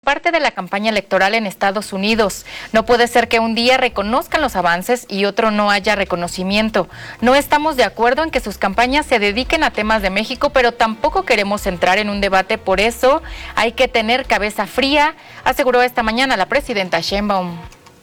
parte de la campaña electoral en Estados Unidos. No puede ser que un día reconozcan los avances y otro no haya reconocimiento. No estamos de acuerdo en que sus campañas se dediquen a temas de México, pero tampoco queremos entrar en un debate. Por eso hay que tener cabeza fría, aseguró esta mañana la presidenta Sheinbaum.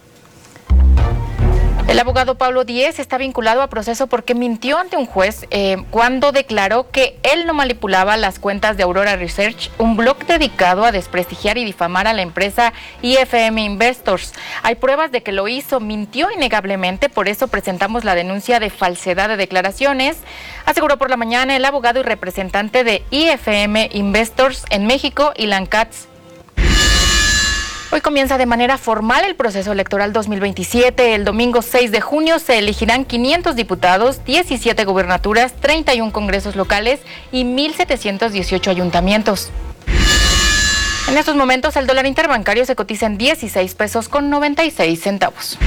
El abogado Pablo Díez está vinculado a proceso porque mintió ante un juez cuando declaró que él no manipulaba las cuentas de Aurora Research, un blog dedicado a desprestigiar y difamar a la empresa IFM Investors. Hay pruebas de que lo hizo, mintió innegablemente, por eso presentamos la denuncia de falsedad de declaraciones, aseguró por la mañana el abogado y representante de IFM Investors en México, Ilan Katz. Hoy comienza de manera formal el proceso electoral 2027. El domingo 6 de junio se elegirán 500 diputados, 17 gubernaturas, 31 congresos locales y 1,718 ayuntamientos. En estos momentos el dólar interbancario se cotiza en 16 pesos con 96 centavos.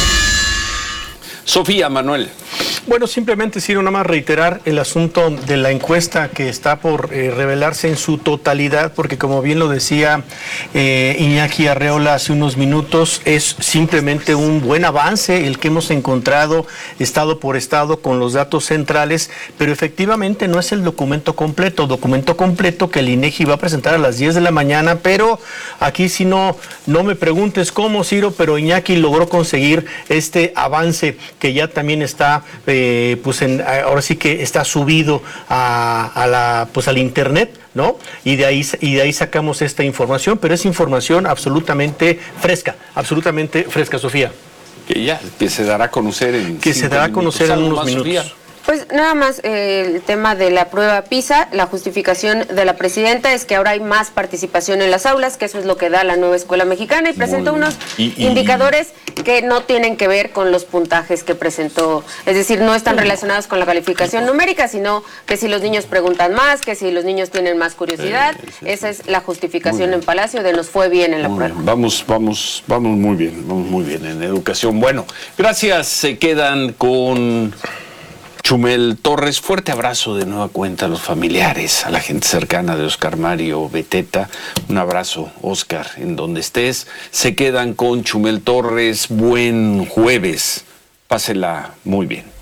Sofía, Manuel. Bueno, simplemente, Ciro, nada más reiterar el asunto de la encuesta que está por revelarse en su totalidad, porque como bien lo decía Iñaki Arreola hace unos minutos, es simplemente un buen avance el que hemos encontrado estado por estado con los datos centrales, pero efectivamente no es el documento completo que el INEGI va a presentar a las 10 de la mañana, pero aquí si no me preguntes cómo, Ciro, pero Iñaki logró conseguir este avance que ya también está ahora sí que está subido al internet, ¿no? Y de ahí sacamos esta información, pero es información absolutamente fresca, Sofía. Que se dará a conocer en unos minutos. Sofía. Pues nada más el tema de la prueba PISA, la justificación de la presidenta es que ahora hay más participación en las aulas, que eso es lo que da la nueva escuela mexicana, y presentó unos indicadores que no tienen que ver con los puntajes que presentó, es decir, no están relacionados con la calificación numérica, sino que si los niños preguntan más, que si los niños tienen más curiosidad, esa es la justificación en Palacio de nos fue bien en la prueba. Vamos muy bien en educación. Bueno, gracias, se quedan con Chumel Torres. Fuerte abrazo de nueva cuenta a los familiares, a la gente cercana de Oscar Mario Beteta. Un abrazo, Oscar, en donde estés. Se quedan con Chumel Torres. Buen jueves. Pásela muy bien.